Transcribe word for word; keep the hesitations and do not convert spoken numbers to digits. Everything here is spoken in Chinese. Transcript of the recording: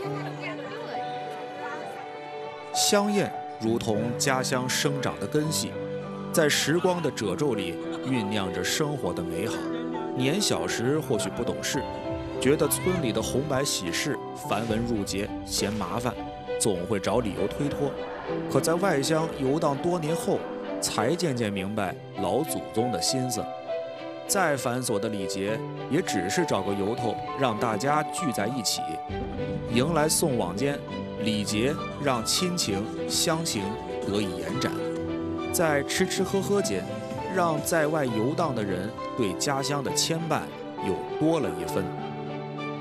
香艳如同家乡生长的根系，在时光的褶皱里酝酿着生活的美好。年小时或许不懂事，觉得村里的红白喜事繁文缛节嫌麻烦，总会找理由推脱。可在外乡游荡多年后，才渐渐明白老祖宗的心思。再繁琐的礼节，也只是找个由头让大家聚在一起，迎来送往间，礼节让亲情乡情得以延展，在吃吃喝喝间，让在外游荡的人对家乡的牵绊又多了一分。